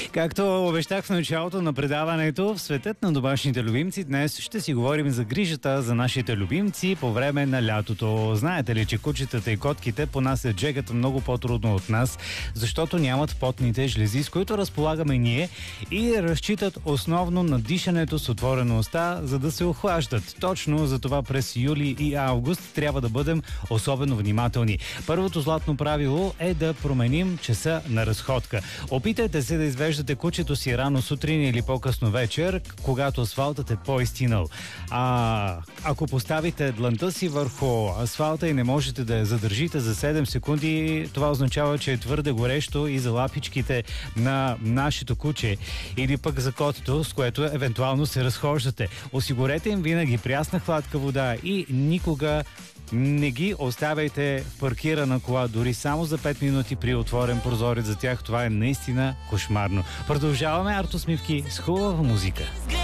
Както обещах в началото на предаването, в светът на домашните любимци днес ще си говорим за грижата за нашите любимци по време на лятото. Знаете ли, че кучетата и котките понасят джегата много по-трудно от нас, защото нямат потните жлези, с които разполагаме ние и разчитат основно на дишането с отворена уста, за да се охлаждат. Точно за това през юли и август трябва да бъдем особено внимателни. Първото златно правило е да променим часа на разходка. Опитайте се да извеждате кучето си рано сутрин или по-късно вечер, когато асфалтът е по-изтинал. Ако поставите дланта си върху асфалта и не можете да я задържите за 7 секунди, това означава, че е твърде горещо и за лапичките на нашето куче или пък за котето, с което евентуално се разхождате. Осигурете им винаги прясна хладка вода и никога не ги оставяйте в паркирана кола дори само за 5 минути при отворен прозорец за тях. Това е наистина кошмарно. Продължаваме Артосмивки с хубава музика.